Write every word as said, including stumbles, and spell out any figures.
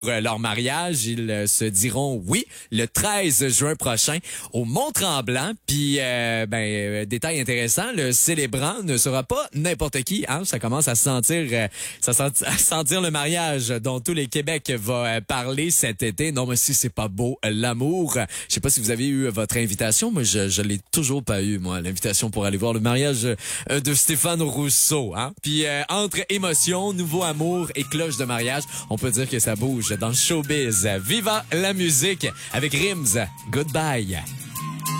leur mariage. Ils euh, se diront oui le treize juin prochain au Mont-Tremblant. Puis, euh, ben, euh, détail intéressant, le célébrant ne sera pas n'importe qui. Hein? Ça commence à se sentir, euh, ça sent- à sentir le mariage dont tout les Québec va euh, parler cet été. Non, mais si c'est pas beau, euh, l'amour. Je sais pas si vous avez eu votre invitation, mais je, je l'ai toujours pas eu, moi, l'invitation pour aller voir le mariage euh, de Stéphane Rousseau. Hein? Puis, euh, entre émotions, nouveau amour et cloche de mariage, on peut dire que ça bouge dans le showbiz. Viva la musique avec Rims. Goodbye.